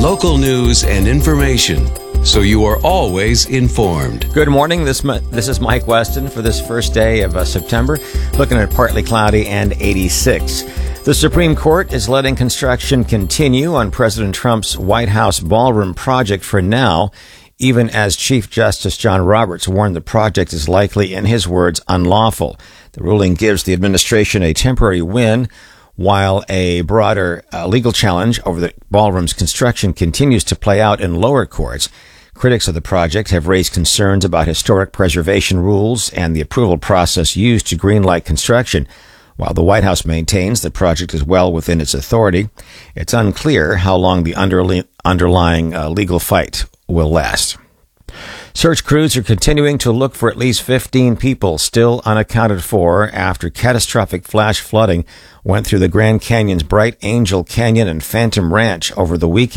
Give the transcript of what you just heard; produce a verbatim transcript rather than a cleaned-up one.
local news and information, so you are always informed. Good morning. This this is Mike Weston for this first day of uh, September, looking at partly cloudy and eighty-six. The Supreme Court is letting construction continue on President Trump's White House ballroom project for now, even as Chief Justice John Roberts warned the project is likely, in his words, unlawful. The ruling gives the administration a temporary win, while a broader uh, legal challenge over the ballroom's construction continues to play out in lower courts. Critics of the project have raised concerns about historic preservation rules and the approval process used to greenlight construction. While the White House maintains the project is well within its authority, it's unclear how long the underli- underlying uh, legal fight will last. Search crews are continuing to look for at least fifteen people still unaccounted for after catastrophic flash flooding went through the Grand Canyon's Bright Angel Canyon and Phantom Ranch over the weekend.